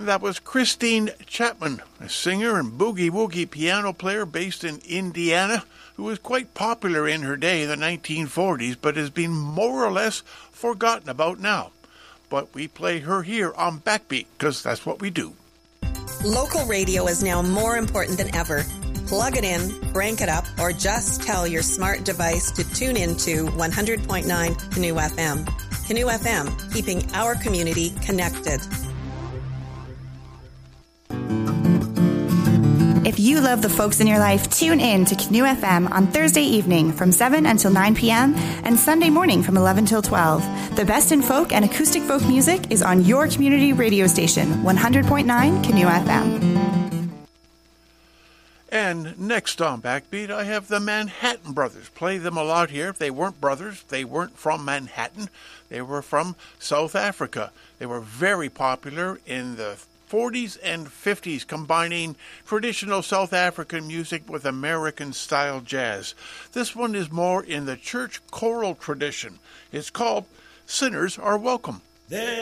that was Christine Chapman, a singer and boogie-woogie piano player based in Indiana, who was quite popular in her day in the 1940s, but has been more or less forgotten about now. But we play her here on Backbeat, because that's what we do. Local radio is now more important than ever. Plug it in, crank it up, or just tell your smart device to tune into 100.9 Canoe FM. Canoe FM, keeping our community connected. If you love the folks in your life, tune in to Canoe FM on Thursday evening from 7 until 9 p.m. and Sunday morning from 11 till 12. The best in folk and acoustic folk music is on your community radio station, 100.9 Canoe FM. And next on Backbeat, I have the Manhattan Brothers. Play them a lot here. They weren't brothers. They weren't from Manhattan. They were from South Africa. They were very popular in the 40s and 50s, combining traditional South African music with American-style jazz. This one is more in the church choral tradition. It's called Sinners Are Welcome.